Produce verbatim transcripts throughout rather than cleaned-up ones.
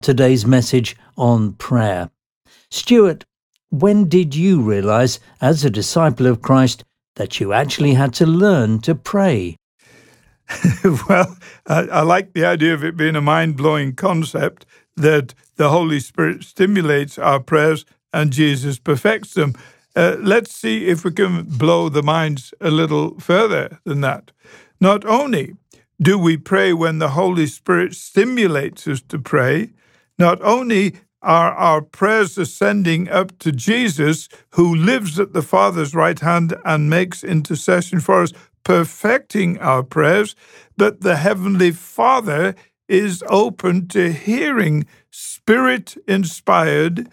today's message on prayer. Stuart, when did you realise, as a disciple of Christ, that you actually had to learn to pray? Well, I, I like the idea of it being a mind-blowing concept that the Holy Spirit stimulates our prayers and Jesus perfects them. Uh, let's see if we can blow the minds a little further than that. Not only do we pray when the Holy Spirit stimulates us to pray, not only are our prayers ascending up to Jesus, who lives at the Father's right hand and makes intercession for us, perfecting our prayers, but the Heavenly Father is open to hearing Spirit-inspired,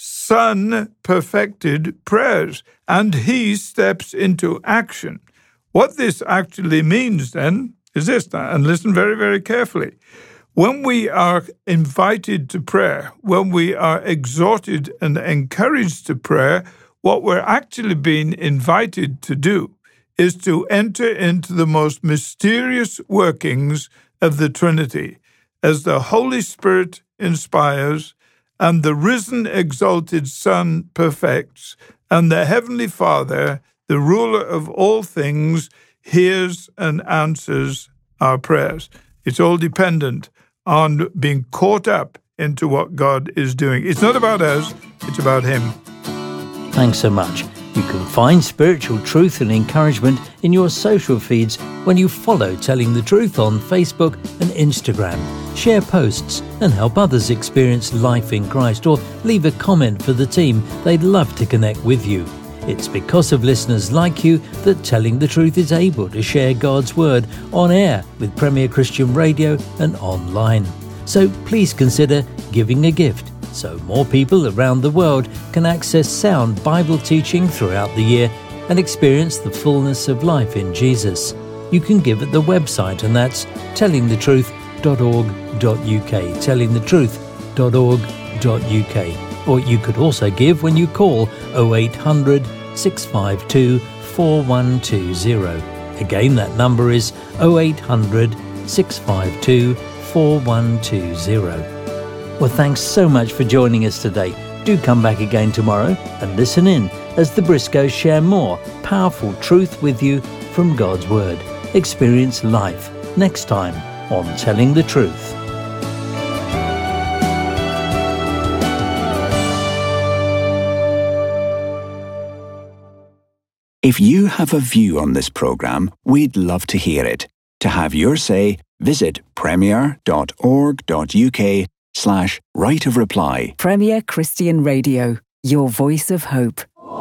Son-perfected prayers, and He steps into action. What this actually means, then, is this, and listen very, very carefully. When we are invited to prayer, when we are exhorted and encouraged to prayer, what we're actually being invited to do is to enter into the most mysterious workings of the Trinity, as the Holy Spirit inspires, and the risen, exalted Son perfects, and the Heavenly Father, the ruler of all things, hears and answers our prayers. It's all dependent on being caught up into what God is doing. It's not about us, it's about Him. Thanks so much. You can find spiritual truth and encouragement in your social feeds when you follow Telling the Truth on Facebook and Instagram. Share posts and help others experience life in Christ, or leave a comment for the team. They'd love to connect with you. It's because of listeners like you that Telling the Truth is able to share God's Word on air with Premier Christian Radio and online. So please consider giving a gift so more people around the world can access sound Bible teaching throughout the year and experience the fullness of life in Jesus. You can give at the website, and that's telling the truth dot org dot U K, telling the truth dot org dot U K. Or you could also give when you call oh eight hundred, six five two, four one two oh. Again, that number is oh eight hundred, six five two, four one two oh. Well, thanks so much for joining us today. Do come back again tomorrow and listen in as the Briscoes share more powerful truth with you from God's Word. Experience life next time on Telling the Truth. If you have a view on this programme, we'd love to hear it. To have your say, visit premier dot org dot U K slash right of reply. Premier Christian Radio, your voice of hope.